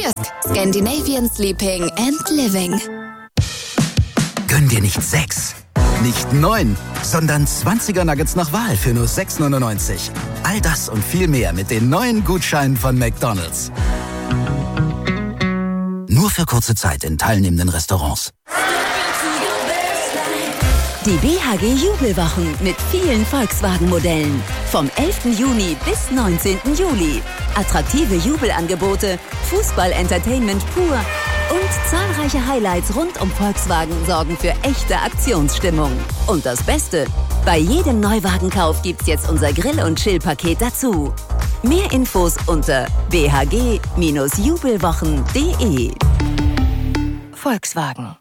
Jysk. Scandinavian Sleeping and Living. Gönn dir nicht 6, nicht 9, sondern 20er Nuggets nach Wahl für nur 6,99. All das und viel mehr mit den neuen Gutscheinen von McDonald's. Nur für kurze Zeit in teilnehmenden Restaurants. Die BHG Jubelwochen mit vielen Volkswagen-Modellen. Vom 11. Juni bis 19. Juli. Attraktive Jubelangebote, Fußball-Entertainment pur und zahlreiche Highlights rund um Volkswagen sorgen für echte Aktionsstimmung. Und das Beste, bei jedem Neuwagenkauf gibt's jetzt unser Grill- und Chill-Paket dazu. Mehr Infos unter bhg-jubelwochen.de. Volkswagen.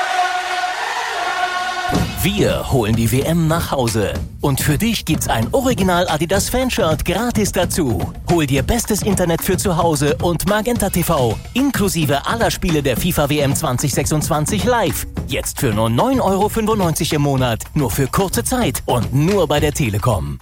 Wir holen die WM nach Hause. Und für dich gibt's ein Original Adidas Fanshirt gratis dazu. Hol dir bestes Internet für zu Hause und Magenta TV. Inklusive aller Spiele der FIFA WM 2026 live. Jetzt für nur 9,95 € im Monat. Nur für kurze Zeit und nur bei der Telekom.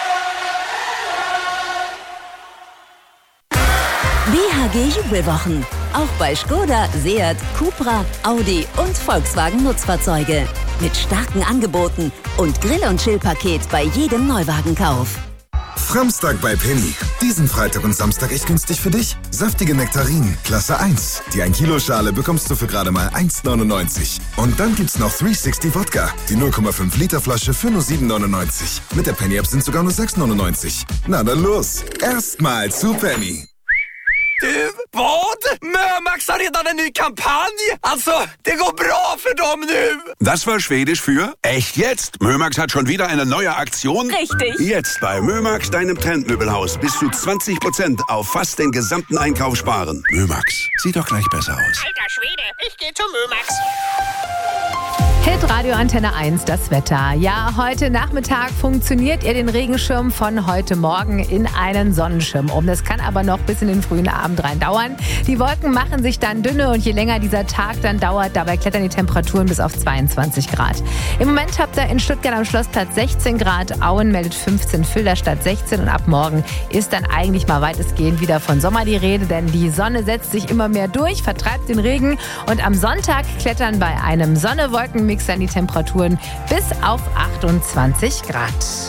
BHG Jubelwochen. Auch bei Skoda, Seat, Cupra, Audi und Volkswagen Nutzfahrzeuge. Mit starken Angeboten und Grill- und Chill-Paket bei jedem Neuwagenkauf. Framstag bei Penny. Diesen Freitag und Samstag echt günstig für dich. Saftige Nektarinen, Klasse 1. Die 1 Kilo Schale bekommst du für gerade mal 1,99. Und dann gibt's noch 360 Wodka. Die 0,5 Liter Flasche für nur 7,99. Mit der Penny App sind sogar nur 6,99. Na dann los. Erstmal zu Penny. Du, vad? Mömax har redan en ny kampanj. Alltså, det går bra för dem nu. Das war Schwedisch für echt jetzt. Mömax hat schon wieder eine neue Aktion. Richtig. Jetzt bei Mömax, deinem Trendmöbelhaus, bis zu 20% auf fast den gesamten Einkauf sparen. Mömax, sieht doch gleich besser aus. Alter Schwede, ich gehe zu Mömax. Hitradio Antenne 1, das Wetter. Ja, heute Nachmittag funktioniert ihr den Regenschirm von heute Morgen in einen Sonnenschirm um. Das kann aber noch bis in den frühen Abend rein dauern. Die Wolken machen sich dann dünne und je länger dieser Tag dann dauert, dabei klettern die Temperaturen bis auf 22 Grad. Im Moment habt ihr in Stuttgart am Schlossplatz 16 Grad, Auen meldet 15, Filderstadt 16 und ab morgen ist dann eigentlich mal weitestgehend wieder von Sommer die Rede, denn die Sonne setzt sich immer mehr durch, vertreibt den Regen und am Sonntag klettern bei einem Sonne-Wolken-Mix dann die Temperaturen bis auf 28 Grad.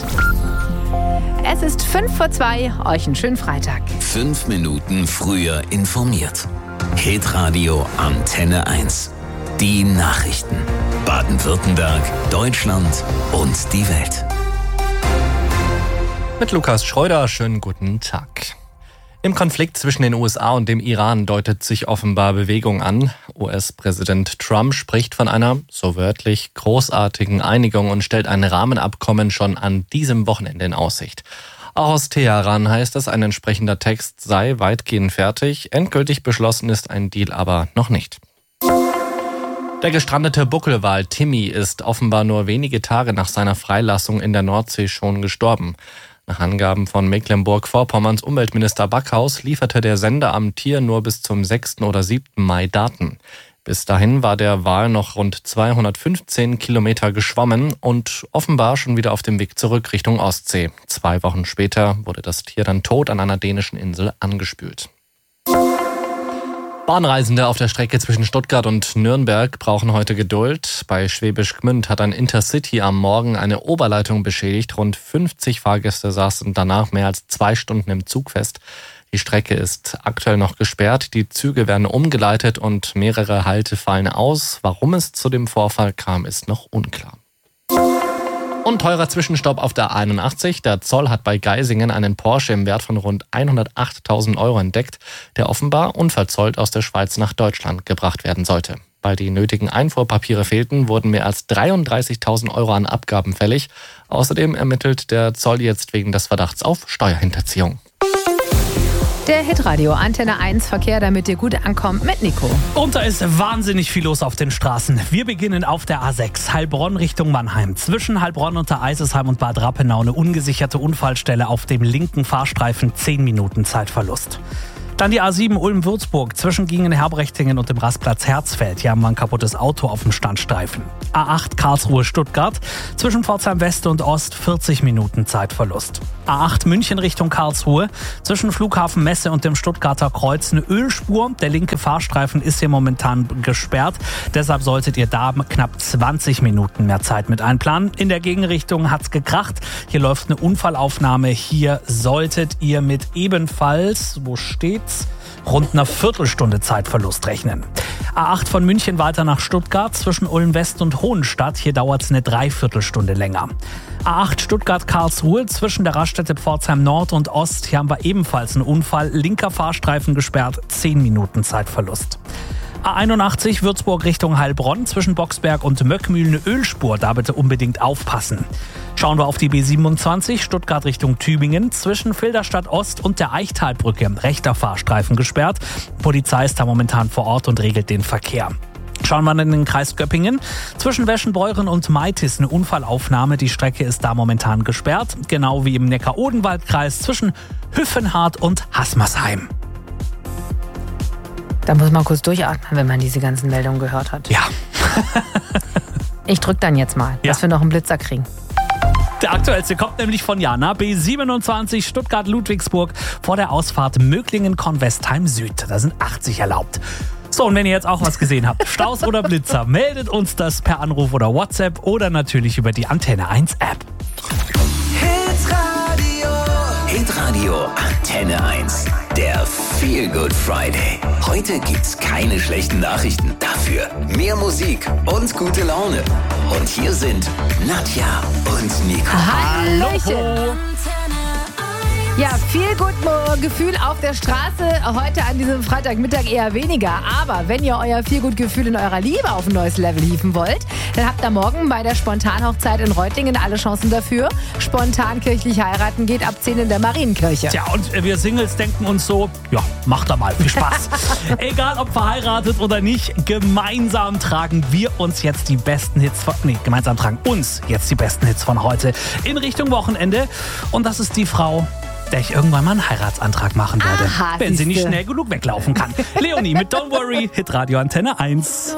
Es ist 1:05, euch einen schönen Freitag. 5 Minuten früher informiert. Hitradio Antenne 1. Die Nachrichten. Baden-Württemberg, Deutschland und die Welt. Mit Lukas Schreuder, schönen guten Tag. Im Konflikt zwischen den USA und dem Iran deutet sich offenbar Bewegung an. US-Präsident Trump spricht von einer, so wörtlich, großartigen Einigung und stellt ein Rahmenabkommen schon an diesem Wochenende in Aussicht. Auch aus Teheran heißt es, ein entsprechender Text sei weitgehend fertig. Endgültig beschlossen ist ein Deal aber noch nicht. Der gestrandete Buckelwal Timmy ist offenbar nur wenige Tage nach seiner Freilassung in der Nordsee schon gestorben. Nach Angaben von Mecklenburg-Vorpommerns Umweltminister Backhaus lieferte der Sender am Tier nur bis zum 6. oder 7. Mai Daten. Bis dahin war der Wal noch rund 215 Kilometer geschwommen und offenbar schon wieder auf dem Weg zurück Richtung Ostsee. 2 Wochen später wurde das Tier dann tot an einer dänischen Insel angespült. Bahnreisende auf der Strecke zwischen Stuttgart und Nürnberg brauchen heute Geduld. Bei Schwäbisch Gmünd hat ein Intercity am Morgen eine Oberleitung beschädigt. Rund 50 Fahrgäste saßen danach mehr als 2 Stunden im Zug fest. Die Strecke ist aktuell noch gesperrt. Die Züge werden umgeleitet und mehrere Halte fallen aus. Warum es zu dem Vorfall kam, ist noch unklar. Und teurer Zwischenstopp auf der 81. Der Zoll hat bei Geisingen einen Porsche im Wert von rund 108.000 € entdeckt, der offenbar unverzollt aus der Schweiz nach Deutschland gebracht werden sollte. Weil die nötigen Einfuhrpapiere fehlten, wurden mehr als 33.000 € an Abgaben fällig. Außerdem ermittelt der Zoll jetzt wegen des Verdachts auf Steuerhinterziehung. Der Hitradio Antenne 1 Verkehr, damit ihr gut ankommt, mit Nico. Und da ist wahnsinnig viel los auf den Straßen. Wir beginnen auf der A6, Heilbronn Richtung Mannheim. Zwischen Heilbronn und der Eisesheim und Bad Rappenau eine ungesicherte Unfallstelle auf dem linken Fahrstreifen, 10 Minuten Zeitverlust. Dann die A7 Ulm-Würzburg zwischen Gingen-Herbrechtingen und dem Rastplatz Herzfeld. Hier haben wir ein kaputtes Auto auf dem Standstreifen. A8 Karlsruhe-Stuttgart zwischen Pforzheim West und Ost 40 Minuten Zeitverlust. A8 München Richtung Karlsruhe zwischen Flughafen Messe und dem Stuttgarter Kreuz eine Ölspur. Der linke Fahrstreifen ist hier momentan gesperrt. Deshalb solltet ihr da knapp 20 Minuten mehr Zeit mit einplanen. In der Gegenrichtung hat's gekracht. Hier läuft eine Unfallaufnahme. Hier solltet ihr mit ebenfalls, wo steht's? Rund einer Viertelstunde Zeitverlust rechnen. A8 von München weiter nach Stuttgart zwischen Ulm West und Hohenstadt. Hier dauert es eine Dreiviertelstunde länger. A8 Stuttgart-Karlsruhe zwischen der Raststätte Pforzheim Nord und Ost. Hier haben wir ebenfalls einen Unfall. Linker Fahrstreifen gesperrt, 10 Minuten Zeitverlust. A81 Würzburg Richtung Heilbronn zwischen Boxberg und Möckmühl eine Ölspur. Da bitte unbedingt aufpassen. Schauen wir auf die B27 Stuttgart Richtung Tübingen zwischen Filderstadt Ost und der Eichtalbrücke. Rechter Fahrstreifen gesperrt. Polizei ist da momentan vor Ort und regelt den Verkehr. Schauen wir in den Kreis Göppingen. Zwischen Weschenbeuren und Meitis eine Unfallaufnahme. Die Strecke ist da momentan gesperrt. Genau wie im Neckar-Odenwald-Kreis zwischen Hüffenhardt und Haßmersheim. Da muss man kurz durchatmen, wenn man diese ganzen Meldungen gehört hat. Ja. Ich drück dann jetzt mal, dass wir noch einen Blitzer kriegen. Der aktuellste kommt nämlich von Jana. B27 Stuttgart-Ludwigsburg vor der Ausfahrt Möglingen-Convestheim Süd. Da sind 80 erlaubt. So, und wenn ihr jetzt auch was gesehen habt, Staus oder Blitzer, meldet uns das per Anruf oder WhatsApp oder natürlich über die Antenne 1 App. Hitradio Antenne 1. Der Feel Good Friday. Heute gibt's keine schlechten Nachrichten. Dafür mehr Musik und gute Laune. Und hier sind Nadja und Nico. Hallöchen. Ja, viel gut Gefühl auf der Straße. Heute an diesem Freitagmittag eher weniger. Aber wenn ihr euer Feelgood-Gefühl in eurer Liebe auf ein neues Level hieven wollt, dann habt ihr morgen bei der Spontanhochzeit in Reutlingen alle Chancen dafür. Spontan kirchlich heiraten geht ab 10 in der Marienkirche. Tja, und wir Singles denken uns so, ja, macht da mal, viel Spaß. Egal ob verheiratet oder nicht, gemeinsam tragen wir uns jetzt die besten Hits gemeinsam tragen uns jetzt die besten Hits von heute in Richtung Wochenende. Und das ist die Frau, der ich irgendwann mal einen Heiratsantrag machen werde, wenn sie nicht schnell genug weglaufen kann. Leonie mit Don't Worry, Hitradio Antenne 1.